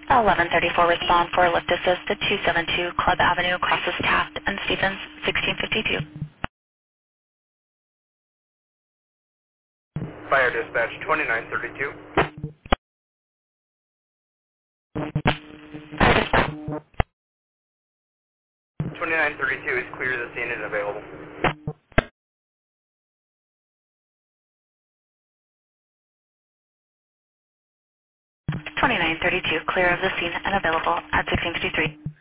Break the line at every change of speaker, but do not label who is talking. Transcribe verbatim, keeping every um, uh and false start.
eleven thirty-four respond for lift assist to two seven two Club Avenue, crosses Taft and Stevens, sixteen fifty-two.
Fire dispatch twenty-nine thirty-two.
Fire dispatch.
twenty-nine thirty-two is clear, the scene is available.
twenty-nine thirty-two, clear of the scene and available at sixteen fifty-three.